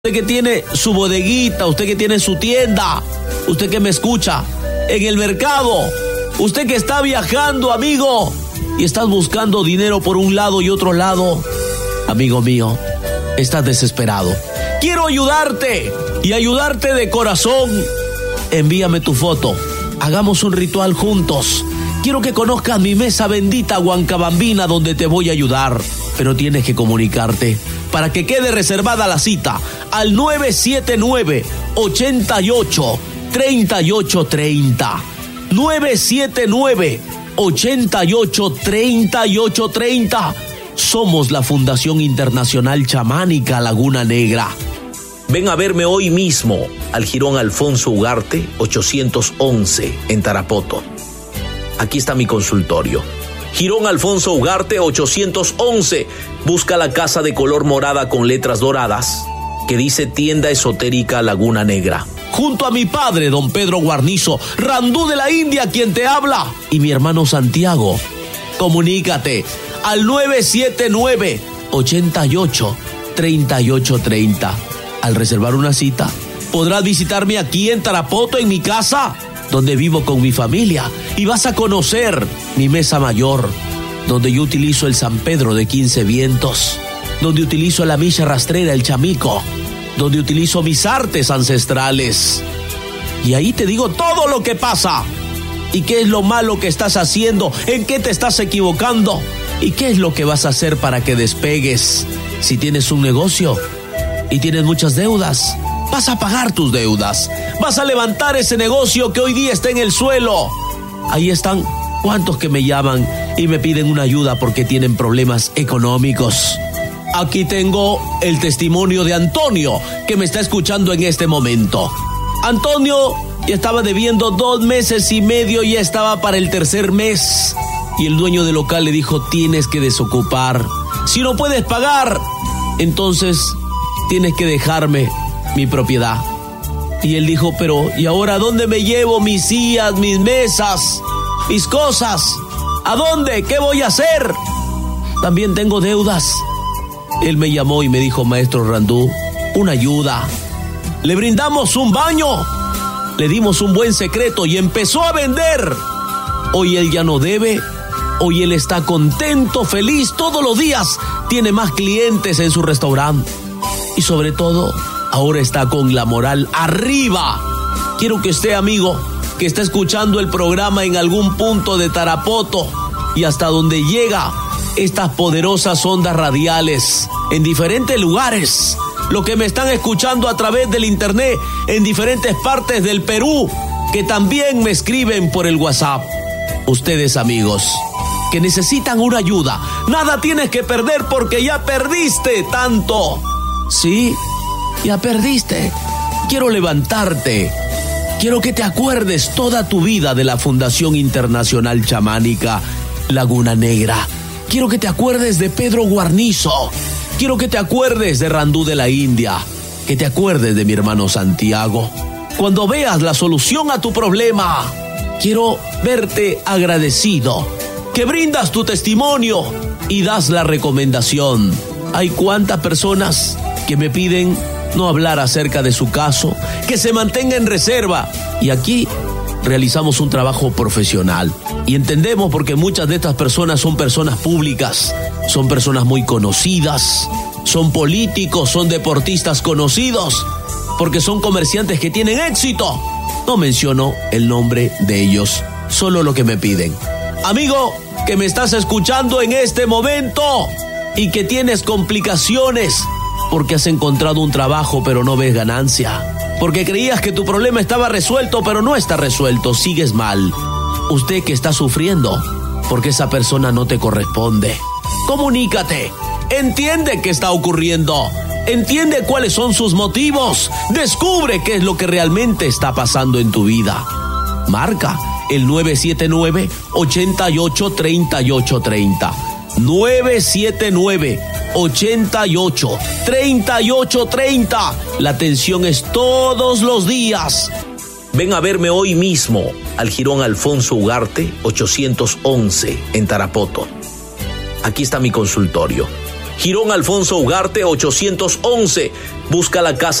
Usted que tiene su bodeguita, usted que tiene su tienda, usted que me escucha en el mercado, usted que está viajando, amigo, y estás buscando dinero por un lado y otro lado, amigo mío, estás desesperado. Quiero ayudarte y ayudarte de corazón. Envíame tu foto, hagamos un ritual juntos. Quiero que conozcas mi mesa bendita Huancabambina, donde te voy a ayudar, pero tienes que comunicarte para que quede reservada la cita al 979-88-3830. 979-88-3830. Somos la Fundación Internacional Chamánica Laguna Negra. Ven a verme hoy mismo al Jirón Alfonso Ugarte, 811, en Tarapoto. Aquí está mi consultorio. Jirón Alfonso Ugarte, 811. Busca la casa de color morada con letras doradas que dice Tienda Esotérica Laguna Negra. Junto a mi padre, don Pedro Guarnizo, Randú de la India, quien te habla, y mi hermano Santiago. Comunícate al 979-88-3830. Al reservar una cita, podrás visitarme aquí en Tarapoto, en mi casa, donde vivo con mi familia, y vas a conocer mi mesa mayor, donde yo utilizo el San Pedro de 15 vientos, donde utilizo la milla rastrera, el chamico, donde utilizo mis artes ancestrales. Y ahí te digo todo lo que pasa, y qué es lo malo que estás haciendo, en qué te estás equivocando, y qué es lo que vas a hacer para que despegues. Si tienes un negocio y tienes muchas deudas, vas a pagar tus deudas. Vas a levantar ese negocio que hoy día está en el suelo. Ahí están cuantos que me llaman y me piden una ayuda porque tienen problemas económicos. Aquí tengo el testimonio de Antonio, que me está escuchando en este momento. Antonio ya estaba debiendo 2 meses y medio, ya estaba para el 3er mes. Y el dueño del local le dijo, tienes que desocupar. Si no puedes pagar, entonces tienes que dejarme mi propiedad. Y él dijo, pero ¿y ahora a dónde me llevo mis sillas, mis mesas, mis cosas? ¿A dónde? ¿Qué voy a hacer? También tengo deudas. Él me llamó y me dijo, maestro Randú, una ayuda. Le brindamos un baño, le dimos un buen secreto y empezó a vender. Hoy él ya no debe, hoy él está contento, feliz, todos los días tiene más clientes en su restaurante. Y sobre todo, ahora está con la moral arriba. Quiero que usted, amigo, que está escuchando el programa en algún punto de Tarapoto y hasta donde llega estas poderosas ondas radiales en diferentes lugares, lo que me están escuchando a través del internet en diferentes partes del Perú, que también me escriben por el WhatsApp. Ustedes, amigos, que necesitan una ayuda, nada tienes que perder porque ya perdiste tanto. Sí, ya perdiste. Quiero levantarte. Quiero que te acuerdes toda tu vida de la Fundación Internacional Chamánica Laguna Negra. Quiero que te acuerdes de Pedro Guarnizo. Quiero que te acuerdes de Randú de la India. Que te acuerdes de mi hermano Santiago. Cuando veas la solución a tu problema, quiero verte agradecido. Que brindas tu testimonio y das la recomendación. Hay cuántas personas que me piden no hablar acerca de su caso, que se mantenga en reserva. Y aquí realizamos un trabajo profesional. Y entendemos porque muchas de estas personas son personas públicas, son personas muy conocidas, son políticos, son deportistas conocidos, porque son comerciantes que tienen éxito. No menciono el nombre de ellos, solo lo que me piden. Amigo, que me estás escuchando en este momento y que tienes complicaciones, porque has encontrado un trabajo pero no ves ganancia, porque creías que tu problema estaba resuelto pero no está resuelto, sigues mal. Usted que está sufriendo porque esa persona no te corresponde, comunícate, entiende qué está ocurriendo, entiende cuáles son sus motivos, descubre qué es lo que realmente está pasando en tu vida. Marca el 979-88-3830. 979-88-3830. La atención es todos los días. Ven a verme hoy mismo al Jirón Alfonso Ugarte, 811, en Tarapoto. Aquí está mi consultorio. Jirón Alfonso Ugarte 811. Busca la casa